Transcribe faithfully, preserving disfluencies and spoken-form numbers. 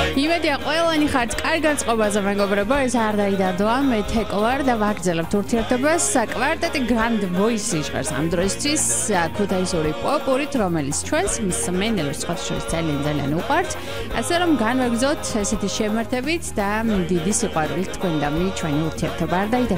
იმედია ყველანი ხართ კარგ განწყობაზე მეგობრებო, ეს არ დაიდადოა, მე თეკო ვარ და ვაგრძელებთ ურთიერთობას კვარტეტი Grand Voice ჟღერს ამ დროისთვის ქუთაისური პოპურით, რომელიც ჩვენს მსმენელებს სხვადასხვა ძალიან ძალიან უყვართ, ასე რომ განვაგრძოთ ესეთი შემართებით და დიდი სიყვარულით თქვენ და მე ჩვენი ურთიერთობა არ დაიდო.